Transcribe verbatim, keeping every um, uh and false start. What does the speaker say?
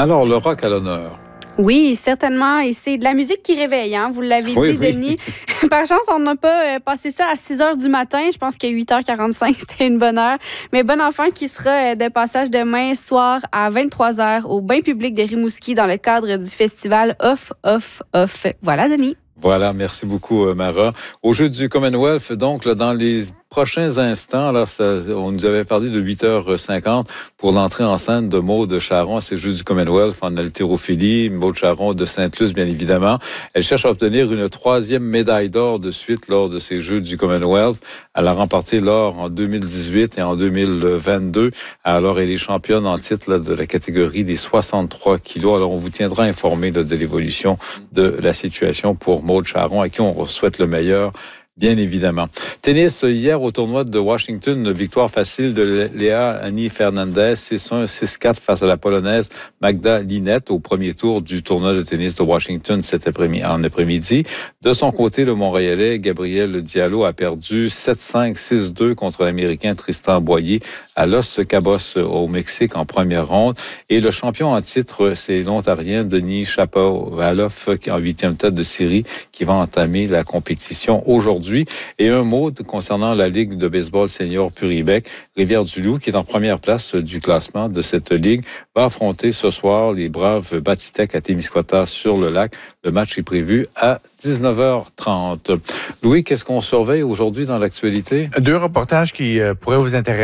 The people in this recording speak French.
Alors, le rock à l'honneur. Oui, certainement. Et c'est de la musique qui réveille, hein? Vous l'avez oui, dit, oui. Denis. Par chance, on n'a pas euh, passé ça à six heures du matin. Je pense qu'à huit heures quarante-cinq, c'était une bonne heure. Mais Bon Enfant qui sera euh, de passage demain soir à vingt-trois heures au Bain public de Rimouski dans le cadre du festival Off, Off, Off. Voilà, Denis. Voilà, merci beaucoup, Mara. Au jeu du Commonwealth, donc, là, dans les prochains instants, là, ça, on nous avait parlé de huit heures cinquante pour l'entrée en scène de Maude Charron à ces Jeux du Commonwealth en haltérophilie. Maude Charron de Sainte-Luce, bien évidemment. Elle cherche à obtenir une troisième médaille d'or de suite lors de ces Jeux du Commonwealth. Elle a remporté l'or en deux mille dix-huit et en deux mille vingt-deux. Alors, elle est championne en titre là, de la catégorie des soixante-trois kilos. Alors, on vous tiendra informé là, de l'évolution de la situation pour Maude Charron, à qui on souhaite le meilleur. Bien évidemment. Tennis, hier au tournoi de Washington, une victoire facile de Léa Annie Fernandez, six un, six quatre face à la Polonaise Magda Linette au premier tour du tournoi de tennis de Washington cet après-midi, en après-midi. De son côté, le Montréalais Gabriel Diallo a perdu sept cinq, six deux contre l'Américain Tristan Boyer à Los Cabos au Mexique en première ronde. Et le champion en titre, c'est l'Ontarien Denis Shapovalov en huitième tête de série qui va entamer la compétition aujourd'hui. Et un mot concernant la Ligue de baseball senior Puribec. Rivière-du-Loup, qui est en première place du classement de cette ligue, va affronter ce soir les braves Batistec à Témiscouata sur le lac. Le match est prévu à dix-neuf heures trente. Louis, qu'est-ce qu'on surveille aujourd'hui dans l'actualité? Deux reportages qui euh, pourraient vous intéresser.